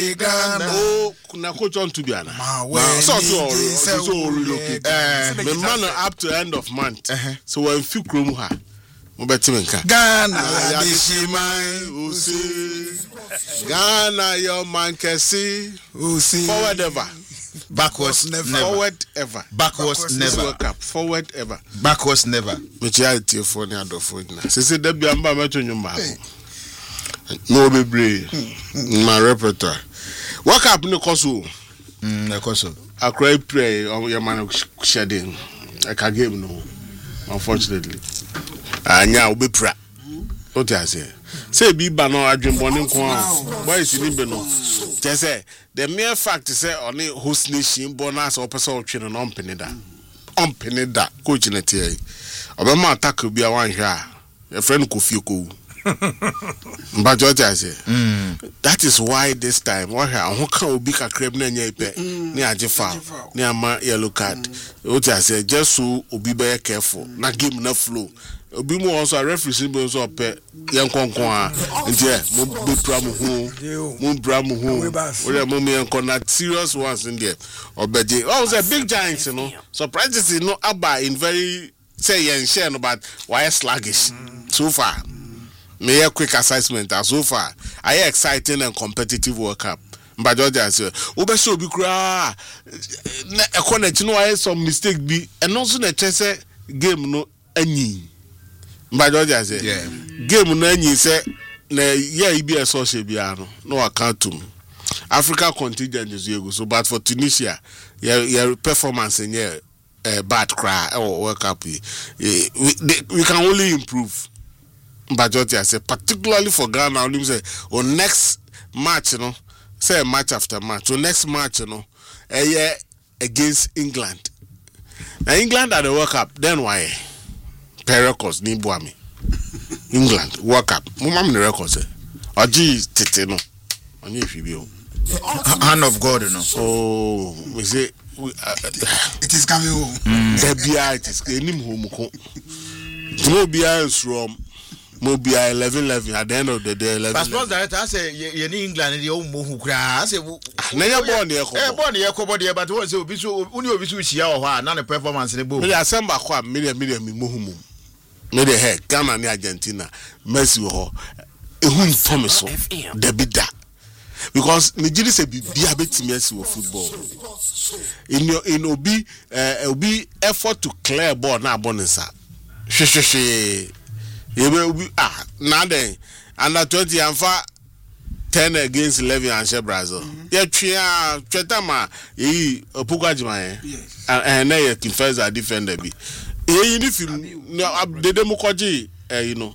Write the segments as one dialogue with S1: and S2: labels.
S1: Ghana.
S2: Oh, kuna coach on to be ana. So relocate. The man up to end of month. So when few krom ha. Mo beti menka.
S1: Ghana.
S2: Ghana your man kesi. Forward ever.
S3: Backwards never.
S2: Forward ever.
S3: Backwards never.
S2: Forward ever.
S3: Backwards never.
S2: Metiality for ni adofo na. Se da bia mba meto nyumba. No be brave. My repertoire. What happened to Koso?
S3: Koso.
S2: I cry pray on your man shedding. I can't give no. Unfortunately. Anya will be pra. What I say be bano adwin boni nko. Boy is ni be no. Just say the mere fact say only host nation bonus or person twin no penida. On penida coach na tie. Obama attack bi a wan hwa. Your friend Kofi ko. But what I say, that is why this time, what I can be a crab near Jefa, near my yellow card. What I say, just so be very careful, not give enough flow. Be more also a referee symbols of young Conqua, and yeah, Moon Bramu, or a mummy and connect serious ones in there. Or Betty, oh, the big giants, you know. Surprises is not about in very say and share about why sluggish so far. May a quick assessment as so far. I exciting and competitive World Cup. But Georgia said, Obeso be cry. A corner, you know, I some mistake be, and also the chess game no any. But Georgia said, game no any say, yeah, he be a social piano. No account to me. Africa contingent is you so, but for Tunisia, your performance in your bad cry or World Cup, we can only improve. But I say, particularly for Ghana, I say, on next match, you know, say match after match. So next match, you know, a year against England. Now England at the World Cup, then why? Per records, ni buami. England World Cup. Mumam the records. Oji tete no. Only if you be.
S3: Hand of God, you know.
S2: Oh, we say
S1: it is coming home.
S2: Debia it is enim home ko. Debia is from Mobia 11 at the end of the day 11.
S3: Passport director I say you in England the old mo kura I say
S2: na ya born here
S3: ko but what say obi so uni obi so hia o ha na the performance ne bo
S2: me assemble kwa million mohumu me the head Ghana and Argentina Messi ho ehun form so the bida because Nigeria say bibia betimi asi wo football in obi effort to clear ball na abonisa hwehwehwe now then under 20 and far 10 against 11 and share Brazil. Yeah, Chetama, Pukajima, and they confess a defender be. If you know, the Demokaji, you know,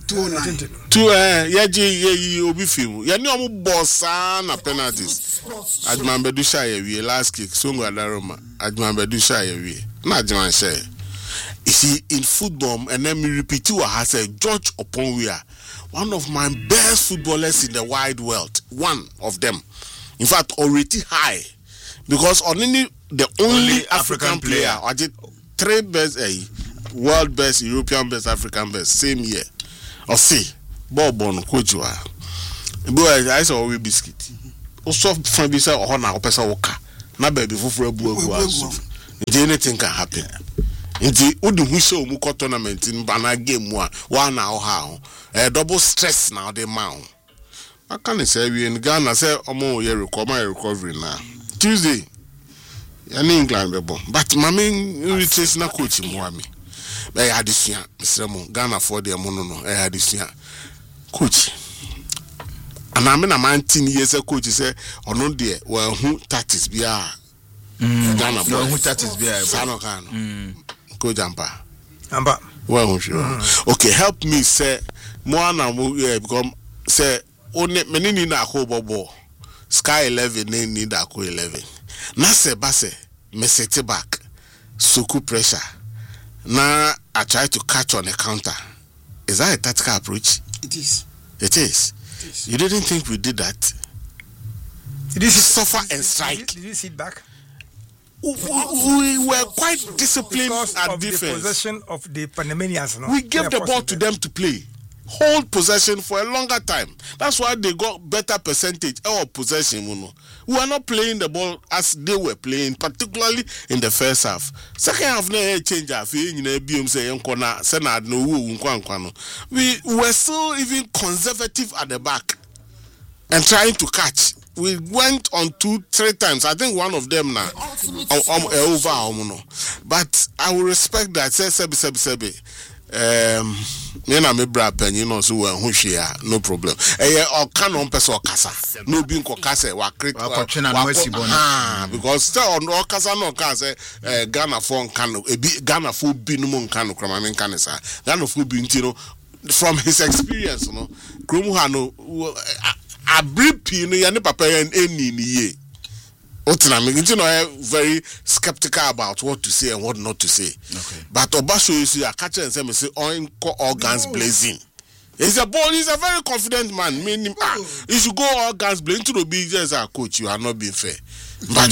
S2: 2 yeah, Obi film. Yeah, no boss and penalties. Admambedusha, we last kick, Sunga Daroma, Admambedusha, we not John say. You see, in football, and let me repeat you, I said George Oponwia, one of my best footballers in the wide world, one of them. In fact, already high, because only the only African player, I did 3 best, world best, European best, African best, same year. Or see, Bobon, coach you are. Boy, I saw we biscuit. Also, from beside or now, person walker. Not baby for a boy. Anything can happen. Inti udu huso muko tournament in bana game one now how double stress now the man. I can't say we in Ghana say omo ye recovery now. Tuesday in England bebo. But my main retrace na coach Mwami. Be hadisia Mr. Mo Ghana for the mono hadisia coach. And I mean a 19 years a coach say ono there well who tactics bia Ghana boy
S3: who tactics bia
S2: Sano Kano. Go Jampa.
S1: Well,
S2: okay, help me say more now become say only many na ko bobo Sky 11 need a ko 11. Na se base me set it back. Suku pressure. Now I try to catch on the counter. Is that a tactical approach?
S1: It is.
S2: It is. You didn't think we did that?
S1: Did you
S2: suffer and strike?
S1: Did you sit back?
S2: We were quite disciplined
S1: because
S2: at
S1: of
S2: defense.
S1: The possession of the Panamanians. No?
S2: We gave the ball to them to play. hold possession for a longer time. That's why they got better percentage of possession. We are not playing the ball as they were playing, particularly in the first half. Second half, we were still even conservative at the back and trying to catch. We went on 2-3 times. I think one of them now over. But I will respect that. Say sebi. Me bra penny no so who share no problem. Or can on person kasa. No being kasa wa create because still on all kasa no kasa Ghana for can Ghana for be no mon can kramamen kan sa. Ghana for be ntino from his experience no. Kromu ha no abripi no ya ne papa eni ni ye. Very skeptical about what to say and what not to say. Okay. But Obasho is a catcher and say all guns blazing. He's a very confident man. Meaning, you should go all guns blazing to the big as a coach. You have not been fair. But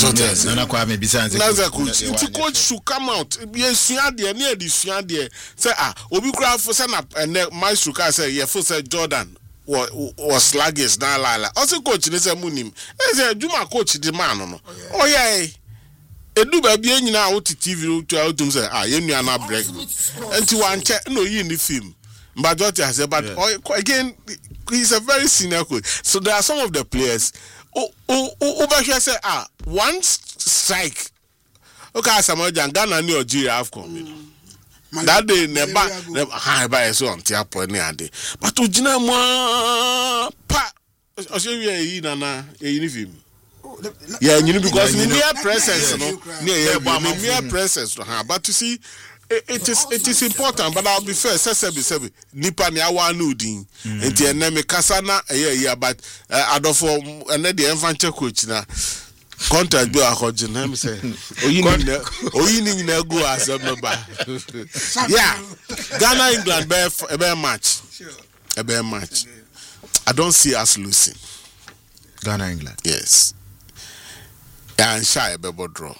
S2: coach should come out. Yes, near this say Obi Craft for send up and my suka say yeah for say Jordan. Was sluggish now, Lala. Also, coach, is a munim. As a Juma coach, the man. Oh, yeah. A do baby now to TV to out to say, you are not break. And to one check, no, you in the film. But what I said, but again, he's a very senior coach. So there are some of the players who say, one strike. Okay, some Ghana New Nigeria have come. That day never high by so on tiapo ni ade but ojina mo pa o se wi na uniform yeah you know because mere presence no mere presence but you see it is important but I'll be fair say nipa ni awa na odin enti eneme kasa na but adofo ene de enfanche coach na contract be according him say oyini na go as a member. Yeah, Ghana England be match. A bear match. I don't see us losing.
S3: Ghana England.
S2: Yes. And shy be draw.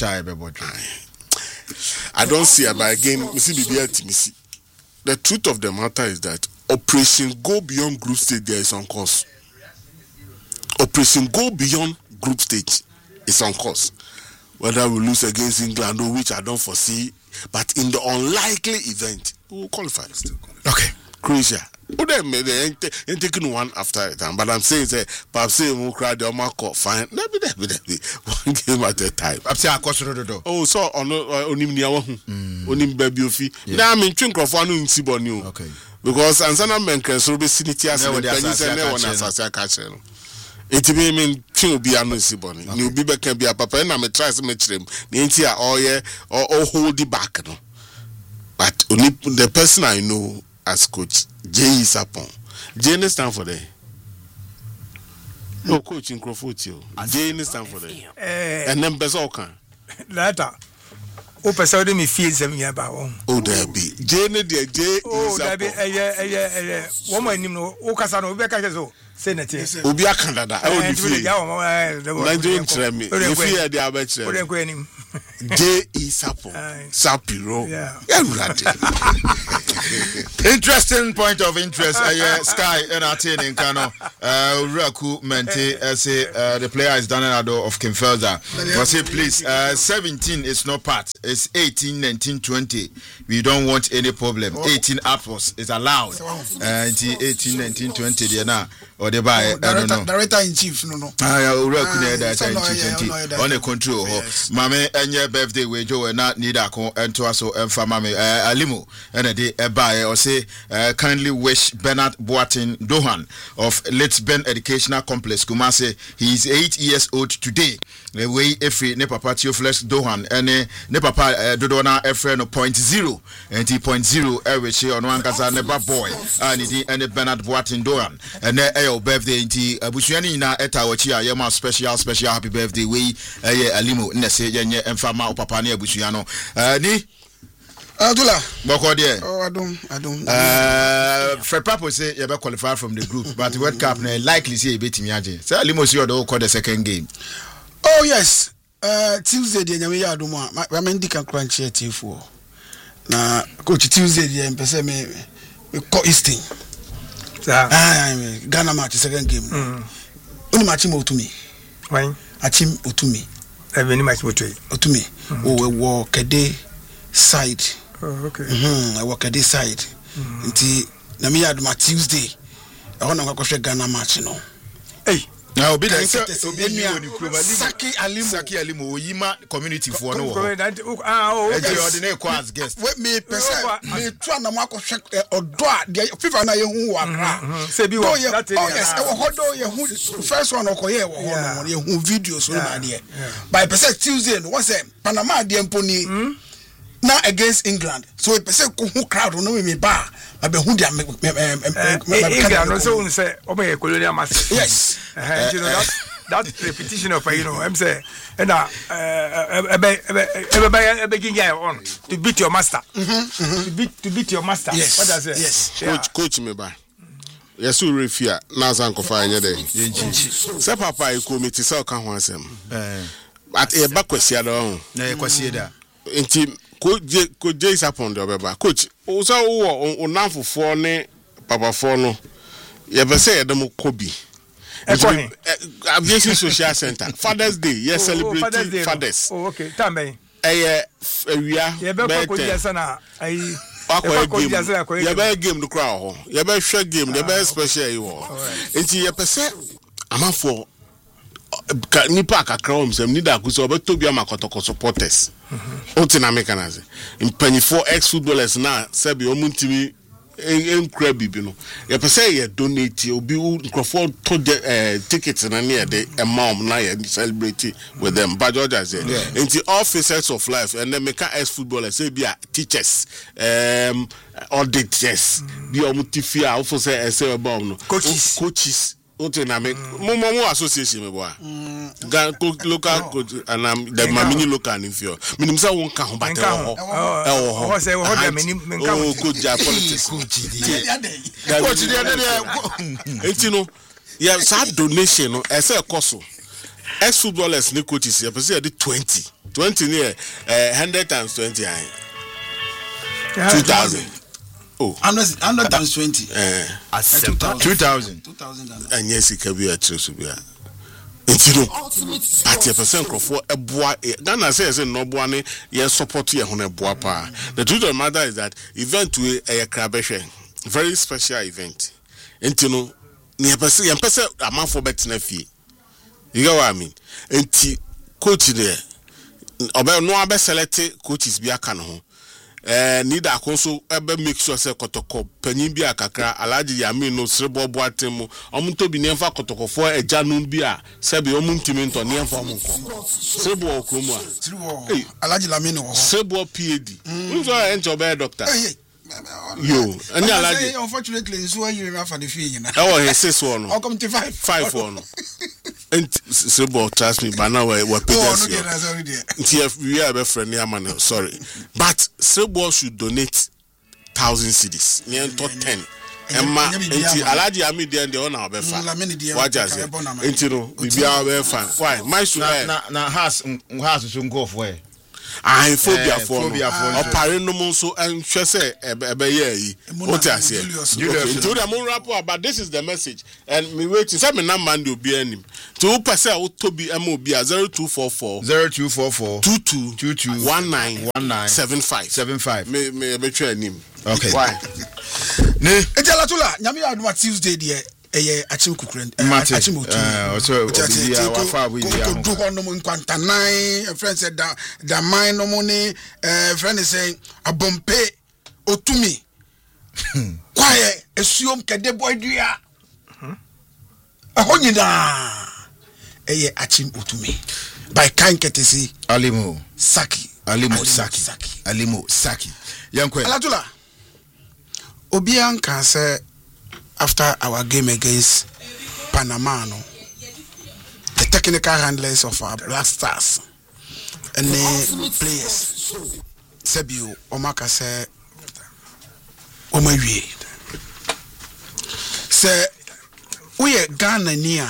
S2: I don't see it, but again, the truth of the matter is that Operation Go Beyond Group Stage there is on course. Operation Go Beyond Group Stage is on course. Whether we lose against England or which I don't foresee, but in the unlikely event, we will qualify.
S3: Okay.
S2: Croatia. They ain't taking one after it, but I'm saying that perhaps say we cry the Marco fine. Maybe one game at a time. Oh, so on onim baby ofi. Now I mean think of one in Sibonu. Okay. Because Ansana men can so be sinitias and one as catch. It mean to be an Siboni. You be back can be a papa and I'm a try to match them. The entire or hold it back. No. But only the person I know as coach Jay Sapon. Jay stand for there. No coach in Crawford. Jay stand for there. And then Bezoka.
S1: Later. O person dey me feel some year ba won.
S2: Oh there be. Jay ne dey Jay.
S1: Oh there be one more nim no o kasa no obi ka so. Say na tie.
S2: Obi akandada. E o di feel. Nigerian trem me. You feel dey abetire.
S1: O dey ko enim.
S2: Jay Sapon. Sapiro. Yeah.
S3: Interesting point of interest. Sky entertaining Kano. Uraku Mente say the player is Danado of Kimfelda. But say please 17 is not part. It's 18, 19, 20. We don't want any problem. 18 apples is allowed. 18, 19, 20 there now. Or they buy
S1: director in chief no.
S3: Uraku director in chief on the control. Mame enye birthday we Joe na need akon ento aso emfa mame Alimo and dey buy or say kindly wish Bernard Boateng Dohan of Let's Ben Educational Complex Kumasi. He is 8 years old today. The way every ne papa Theophilus Dohan and ne papa Dodona Efre no 0.0 and 0.0 every on one kasa neba boy and the Bernard Boateng Dohan and your birthday inti abusuani na eta wachi ayema special happy birthday we Alimo na say yenye emfama papa ne abusuano ni
S1: Adula
S3: boko there.
S1: Oh I don't
S3: Fred Papo say you be qualify from the group but the World Cup na likely say e betimi age say Alimo see odo call the second game.
S1: Oh yes, Tuesday the nyame ya adom a Ramendi can crunch here T4. Na coach Tuesday the mpese me call Easton.
S4: Ghana match second game. Only match him Otumi.
S1: Why?
S4: Achim Otumi.
S1: Any match Otumi.
S4: Oh, we walk a day side.
S1: Oh, okay.
S4: I walk a day side. Until Nami had my Tuesday. I want to go Ghana match, no. Hey.
S3: Now be the
S4: Saki
S3: Alimu Yima community for no.
S1: Okay.
S3: As guest.
S4: What me me try na mako check odo the FIFA na ye hu akra.
S1: Say be what that
S4: yes, e hodo ye hu first one okoye wo ho ye hu videos so na there. By percent Tuesday no was Panama de emponi now against England. So a person who crowd no me ba abe hu dia
S1: England no so say obey colonial master.
S4: Yes.
S1: You know that repetition of I'm say and begging guy on to beat your master. To beat your master.
S4: Yes.
S1: What does it?
S4: Yes.
S2: Coach me by. Yes, we refia na zanko fa anya dey. Se papa e ko meti se o ka ho asem. At e ba kwasi ada ho.
S3: Na e kwasi da.
S2: Enti ko je sapon de obeba. Coach, o so wo onamfofo ne papafo no. Ye be se yedem kobi. Aviation Social Center. Father's Day. Yes, celebrating fathers.
S1: Oh, okay. Tambe.
S2: Area.
S1: Ye be ko dia sana ai
S2: you better game the crowd. You better share game. You better special you are. It's your percent. I'm for nipa kakra sem ni da kuso be to bia makotoko supporters. Otina mekanaze. Impany for ex footballers na sebi omuntimi enkra bibi no. You percent you donate obi nkrofo to tickets na near the mom na you celebrate with them. But George say into all facets of life and then make ex footballers say be teachers auditors be omutifia also say about no coaches Otina make mo association me boy local coach and the mini local in fear minim say won ka ho bata ho
S1: say ho dem ni menka ho
S2: coach politics coach dey etino yeah sa donation no e say cost ex footballers ni coaches e person dey 20 near 120 2000 Oh,
S4: 100 times 20.
S3: 2000.
S2: And yes, it can be a truth. It's you know, at a percent for a boy. Ghana says no one yes support you on a boapa. The truth of the matter is that event to a crabeshe, very special event. And you know, near person a month for better fee. You know what I mean? And coach there, about no other select coaches be a canon. Need a console ebe make sure say kotoko panyin bi akakra alaji yami no srebo boatem mo omunto bi nemfa kotoko fo eja no bi a sebe omuntimi nto nemfa mo nko srebo okromu a
S4: alaji lamini wo
S2: srebo PAD unso enter be doctor yo ani alaji
S4: unfortunately so you remember the fee na
S2: he says one
S4: no come to 5
S2: one and srebo trust me but now we pay we are be friend near man sorry but srebo should donate 1,000 cedis near to 10 Emma enti alaji ami dey the owner be fa what just enti no bibia be fa why my should
S3: na has so go for
S2: I phobia for opare no mo so enhwe say ebe ye yi what I say to the moon rapport but this is the message and me wait say me na man dey obi anim to person o tobi am obi 0244 22 19 me be try anim
S3: okay
S2: why
S4: ne ejalatula nyame aduma Tuesday there achim kukuren achim otu
S3: so obi ya wafa bu ya
S4: do hono mo nkwantanan friend said da mine no money friend is saying abompe otumi kwae esuom kede boy dua ahonyina achim otumi by kan ketesi
S3: Alimo
S4: Saki
S3: yankwe
S4: alatula obi anka say after our game against Panama, the technical handlers of our Black Stars and the players, Sebio, Omaka say, Omawi. Say, we are Ghana near.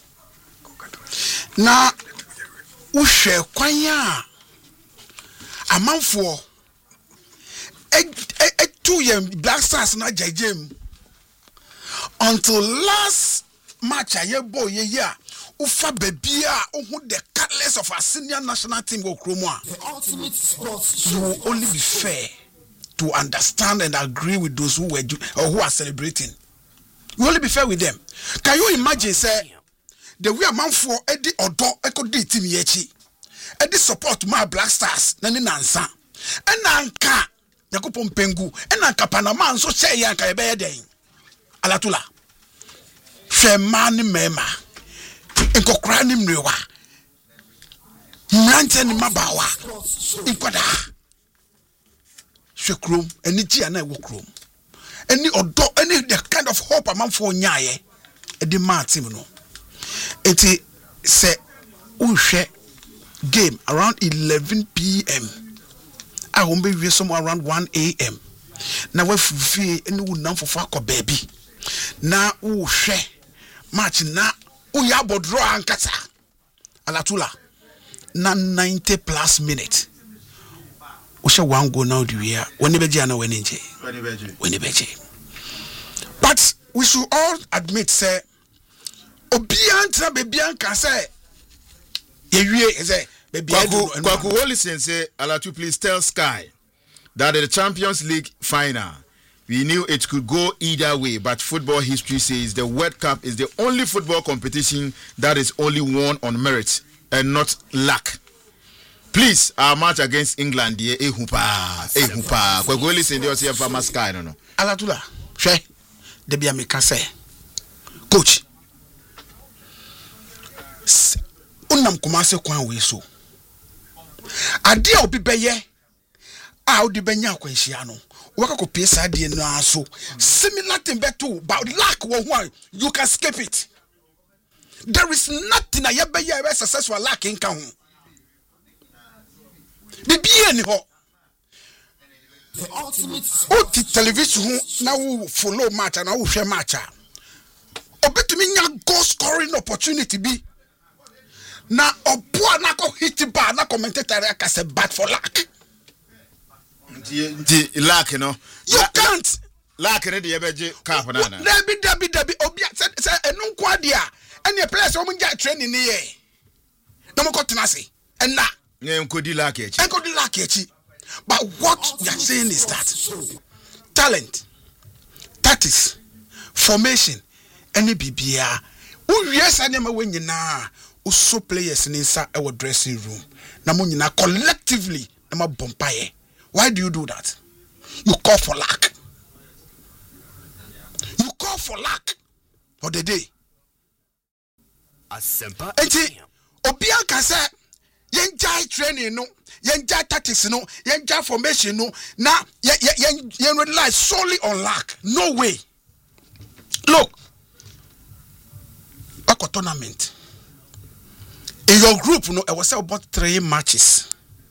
S4: Now, we share Kwanya a month for 2 years Black Stars, not Jim. until last match aye boy yeah ufa bebia who the catalyst of our senior national team go kromo. You will only be fair to understand and agree with those who were or who are celebrating. You will only be fair with them. Can you imagine say the way a man for Eddie Odo Echo D team yechi Eddie support my Black Stars nani nansa enanka Yakupon Pengu enanka Panama so say yanka ebe den alatula Femani mema Nkokra ni mrewa Mrante ni mabawa Inkwada Shekrom eni ji ana wo krom eni odo eni the kind of hope a man for nyaye edi ma team no enti se uhwe game around 11 p.m. I won't be somewhere around 1 a.m. Now we feel any would not for fuck or baby. Now uhwe match na uyabo draw ankasa alatula na 90 plus minutes. Usha one go now the year when but we should all admit say obiantra bebian can say
S3: Kwaku Wolison say Alatu please tell Sky that the Champions League final we knew it could go either way, but football history says the World Cup is the only football competition that is only won on merit and not luck. Please, our match against England, ehupa. Kwaku Wolison dey say for Sky no.
S4: Alatula, she debia me can say coach unam kumase kwan we so ade a obi beye a odi benya akwanhia no waka ko pesa ade no aso similar thing beto but lack one you can skip it. There is nothing a yebeye a successful lack in kan ho bibie ni ho the television ho na wo follow match na wo hwe match a obetumi nya goal scoring opportunity bi na opo na ko hit bar na commentator aka say bad for luck.
S3: The luck no
S4: you can't
S3: luck ne dey beje cap na na
S4: debi obi say enu nko ade a ene players o munja training ne ye na mo ko tena se enna
S3: enkodi luck
S4: echi but what we are saying is that talent, tactics, formation any bibia who yes anema we nyina uso players in inside our dressing room na mo nyina collectively na ma bompaye. Why do you do that? You call for luck for the day enti obian ka say yenjai training no yenjai tactics no yenjai formation no na yen rely solely on luck. No way. Look, a tournament in your group, no, I was about 3 matches.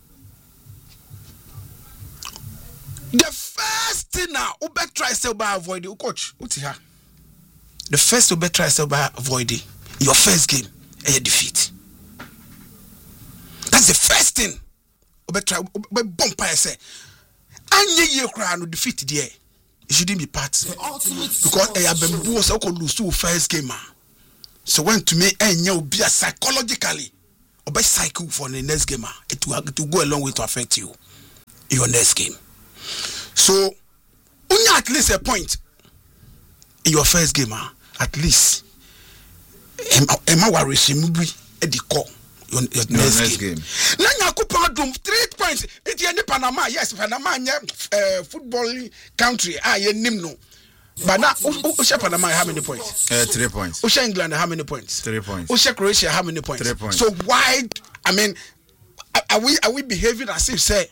S4: The first thing now, Ube try to avoid it, coach. What's here? The first Ube try to avoid it. Your first game, a defeat. That's the first thing. Ube try bump by say, and you cry no defeat there. It shouldn't be part because I have been boss. I could lose to first game. So when to me, you be psychologically or by cycle for the next game, it will go a long way to affect you in your next game. So only at least a point in your first game, at least. Emma Warishi Mubi at the core. Your next game. Now you could 3 points. It's in Panama. Yes, Panama, football country. Nimno. But now, Usha Panama, how many points?
S3: 3 points.
S4: Usha England, how many points?
S3: 3 points.
S4: Usha Croatia, how many points?
S3: 3 points.
S4: So why? I mean, are we behaving as if say?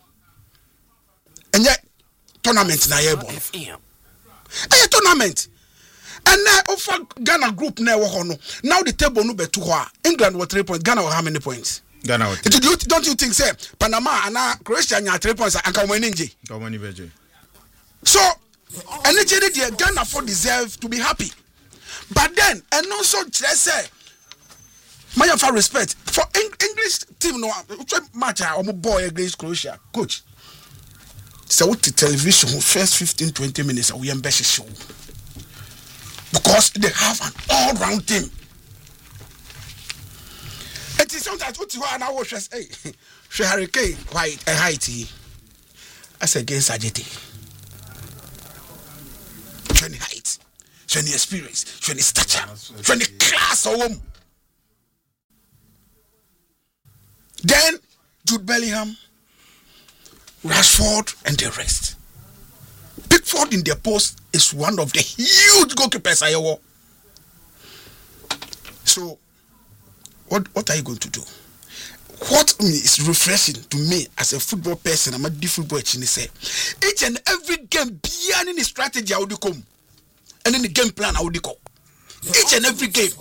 S4: And yet, tournament na yebo. A tournament. And now, offer Ghana group now the table no be 2. England were 3 points. Ghana were how many points?
S3: Ghana were 3.
S4: Don't you think, say Panama and Croatia are 3 points and can win inji? So, and Ghana for deserve to be happy. But then, and also let's say, my for respect for English team no match or boy against Croatia, coach. So what the television first 15-20 minutes we ambitious show. because they have an all-round team. It is sometimes what you are now watches. Hey, Hurricane White a high tea as against Ajiti. 20 height, 20 experience, 20 stature, 20 class or woman. Then Jude Bellingham, Rashford, and the rest. Pickford in their post is one of the huge goalkeepers I ever. So, what are you going to do? What is refreshing to me as a football person, I'm a different football say each and every game beyond any strategy I would come and in the game plan I would go. Each and every game.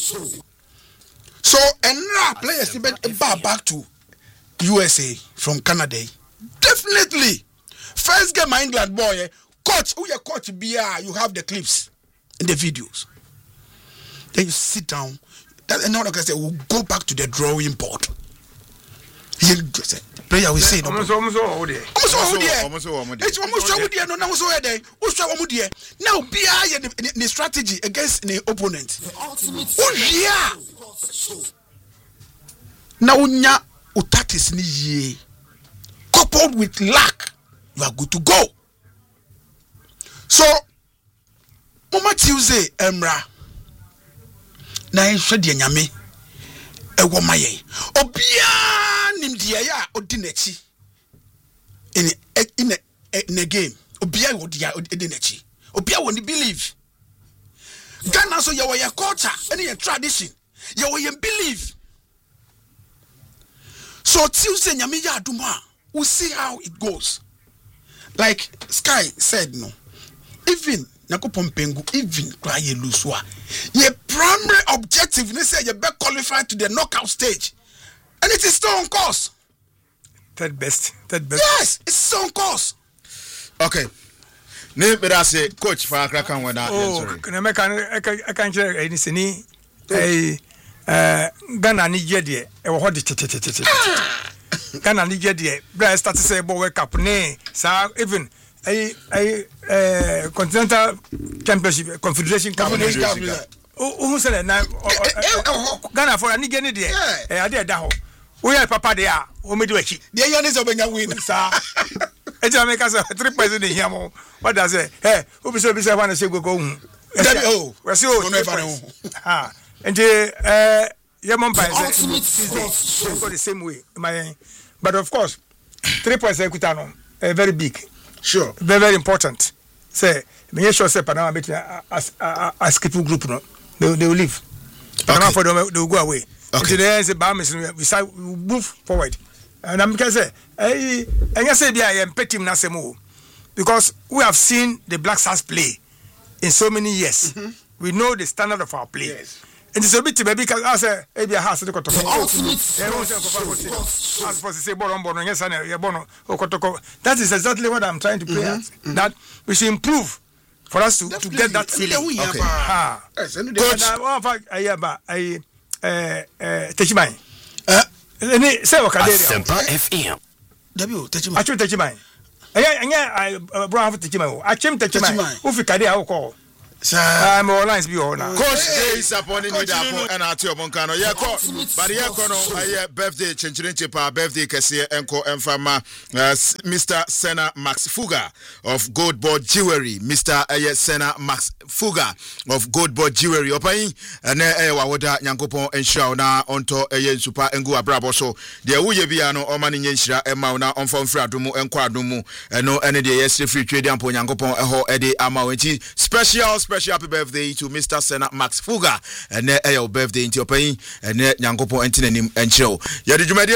S4: So and now players back to USA from Canada. Definitely. First game England boy, coach, who your coach be you have the clips and the videos. Then you sit down. That another can say we'll go back to the drawing board. Player we say no. Now be the strategy against the opponent. Oh yeah. Now unya utatis ni ye. Coupled with luck, you are good to go. So, Mama Tuesday, Emra. Na enhwede nyame ewo maye obia nimdia ya odinechi in a game obia wodia odinechi obia woni believe Ghana so your culture and your tradition your believe. So Tuesday nyame ya aduma we'll see how it goes. Like Sky said, no, even even cry lose your primary objective they say you better qualify to the knockout stage, and it is still on course.
S1: Third best.
S4: Yes, it's still on course.
S3: Okay. Ne be that say coach for Accra can win that.
S1: I can't share anything. Ghana Nigeria e wo hodi tete. Ghana Nigeria bra start say bo World Cup ne sa even Continental Championship Confederation Cup. Who said na Ghana for any Ghana there ade da ho. We are papa there o me do achi.
S4: The yan is obenya win sir.
S1: E Jamaica say 3 points in here mo. What does say? Hey, who be say one say go hu.
S4: Oh,
S1: we see oh. And your mom say go the same way. But of course 3 points ekutano very big.
S4: Sure.
S1: Very, very important. Say, me sure say Panama bet as skip group no. They will leave. Panama for them they will go away. Okay. There say Bahamas we move forward. And I'm can say and you say I am team na semo because we have seen the Black Stars play in so many years. Mm-hmm. We know the standard of our play. Yes. And it's a bit baby because I say maybe a house to go to that is exactly what I'm trying to play at. That we should improve for us to get that feeling. Coach Techiman. Say
S5: Semper FM.
S1: Techiman. I brought Techiman. I came Techiman. Who fi kade how call. I'm all lines be all now.
S3: Coach is upon you and at your moncano. Yeah, but yeah, birthday chenchirinchipa, birthday Kessie Enko Enfama, Mr. Senna Max Fuga of Goldboard Jewelry, Mr. Senna Max Fuga of Goldboard Jewelry. Opain, and Wawoda Yankopon and Shauna onto a super Engu Abraboso. The Uyebiano, Omani Yenshra, and Mauna on Fon Fradumu and Quadumu, and no any day yesterday free trade and Ponyankopon, a ho Eddie Amawenchi. Special happy birthday to Mr. Senna Max Fuga and your birthday into your pain and Yankopo and Chill.